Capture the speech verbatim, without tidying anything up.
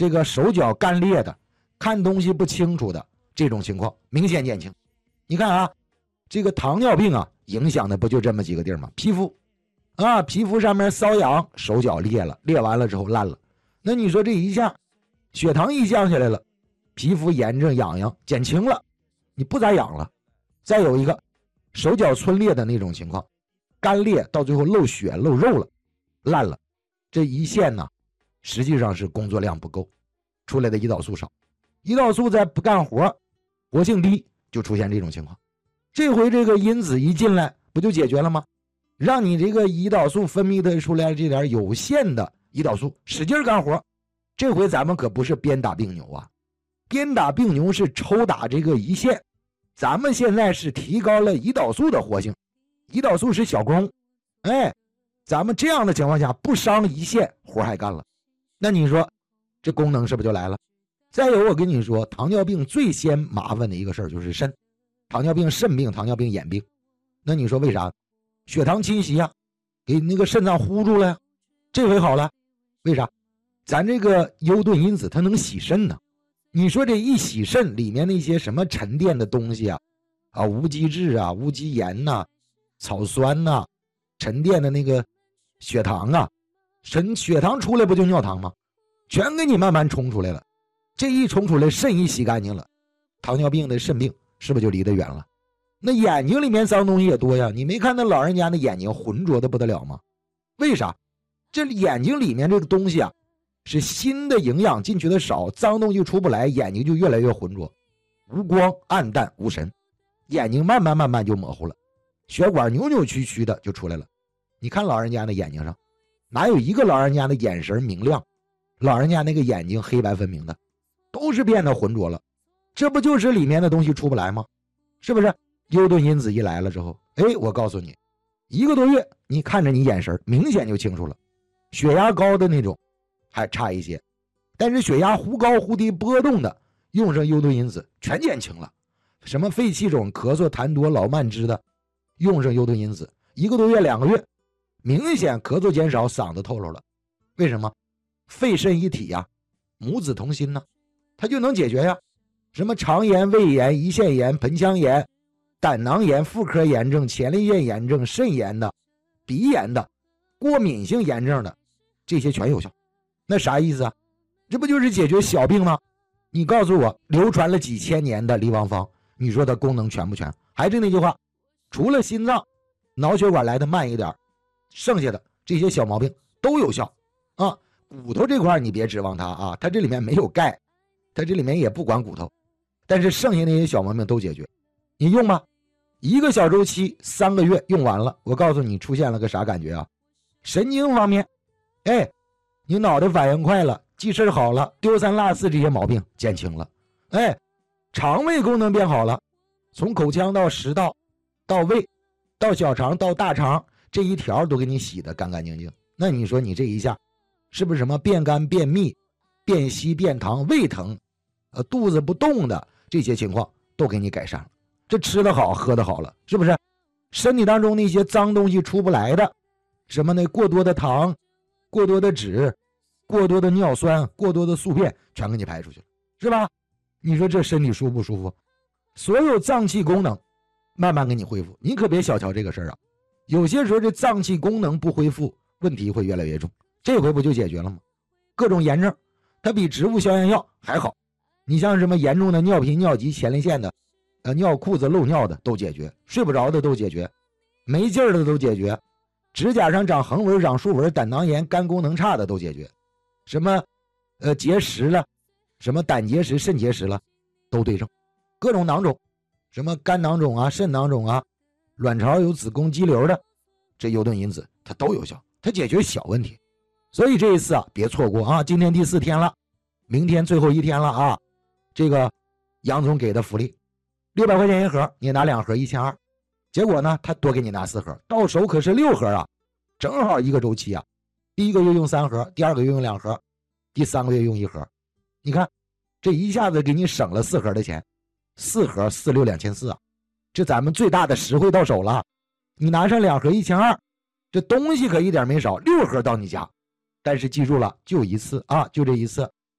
这个手脚干裂的，看东西不清楚的这种情况明显减轻。你看啊，这个糖尿病啊，影响的不就这么几个地儿吗？皮肤啊，皮肤上面瘙痒，手脚裂了，裂完了之后烂了。那你说这一下血糖一降下来了，皮肤炎症痒痒减轻了，你不咋痒了。再有一个手脚皴裂的那种情况，干裂到最后漏血漏肉了，烂了。这胰腺呢，实际上是工作量不够，出来的胰岛素少，胰岛素再不干活，活性低，就出现这种情况。这回这个因子一进来，不就解决了吗？让你这个胰岛素分泌的出来这点有限的胰岛素使劲干活。这回咱们可不是鞭打病牛啊，鞭打病牛是抽打这个胰腺，咱们现在是提高了胰岛素的活性，胰岛素是小工，哎，咱们这样的情况下不伤胰腺，活还干了。那你说这功能是不是就来了？再有我跟你说，糖尿病最先麻烦的一个事儿就是肾，糖尿病肾病、糖尿病眼病。那你说为啥？血糖侵袭啊，给那个肾脏糊住了呀。这回好了，为啥？咱这个优盾因子它能洗肾呢。你说这一洗肾，里面那些什么沉淀的东西啊，啊无机质啊、无机盐呐、啊、草酸呐、啊、沉淀的那个血糖啊，神血糖出来不就尿糖吗？全给你慢慢冲出来了。这一冲出来，肾一洗干净了，糖尿病的肾病是不是就离得远了？那眼睛里面脏东西也多呀，你没看那老人家那眼睛浑浊的不得了吗？为啥？这眼睛里面这个东西啊，是新的营养进去的少，脏东西出不来，眼睛就越来越浑浊，无光、暗淡、无神，眼睛慢慢慢慢就模糊了，血管扭扭曲曲的就出来了。你看老人家的眼睛上，哪有一个老人家的眼神明亮，老人家那个眼睛黑白分明的，都是变得浑浊了。这不就是里面的东西出不来吗？是不是？优盾因子一来了之后，哎，我告诉你，一个多月你看着你眼神明显就清楚了。血压高的那种还差一些，但是血压忽高忽低波动的，用上优盾因子全减轻了。什么肺气肿、咳嗽、痰多、老慢支的，用上优盾因子，一个多月两个月明显咳嗽减少，嗓子透露了。为什么？肺肾一体呀，母子同心呢，它就能解决呀。什么肠炎、胃炎、胰腺炎、盆腔炎、胆囊炎、妇科炎症、前列腺炎症、肾炎的、鼻炎的、过敏性炎症的，这些全有效。那啥意思啊？这不就是解决小病吗？你告诉我，流传了几千年的离王方，你说它功能全不全？还是那句话，除了心脏、脑血管来的慢一点，剩下的这些小毛病都有效啊。骨头这块你别指望它啊，它这里面没有钙，它这里面也不管骨头，但是剩下那些小毛病都解决。你用吧，一个小周期三个月用完了，我告诉你出现了个啥感觉啊？神经方面，哎，你脑袋反应快了，记事好了，丢三落四这些毛病减轻了。哎，肠胃功能变好了，从口腔到食道到胃到小肠到大肠，这一条都给你洗得干干净净。那你说你这一下是不是什么便干、便秘、便稀、便溏、胃疼、呃肚子不动的这些情况都给你改善了？这吃得好喝得好了，是不是？身体当中那些脏东西出不来的，什么呢？过多的糖、过多的脂、过多的尿酸、过多的宿便全给你排出去了，是吧？你说这身体舒不舒服？所有脏器功能慢慢给你恢复，你可别小瞧这个事儿啊。有些时候这脏器功能不恢复，问题会越来越重。这回不就解决了吗？各种炎症它比植物消炎药还好。你像什么严重的尿频、尿急、前列腺的呃，尿裤子漏尿的都解决，睡不着的都解决，没劲儿的都解决，指甲上长横纹、长竖纹、胆囊炎、肝功能差的都解决，什么呃结石了，什么胆结石、肾结石了，都对症。各种囊肿，什么肝囊肿啊、肾囊肿啊、卵巢有子宫肌瘤的，这优盾因子它都有效，它解决小问题。所以这一次啊，别错过啊！今天第四天了，明天最后一天了啊！这个杨总给的福利。六百块钱一盒，你拿两盒一千二，结果呢，他多给你拿四盒，到手可是六盒啊，正好一个周期啊。第一个月用三盒，第二个月用两盒，第三个月用一盒。你看，这一下子给你省了四盒的钱，四盒四六两千四啊，这咱们最大的实惠到手了。你拿上两盒一千二，这东西可一点没少，六盒到你家。但是记住了，就一次啊，就这一次。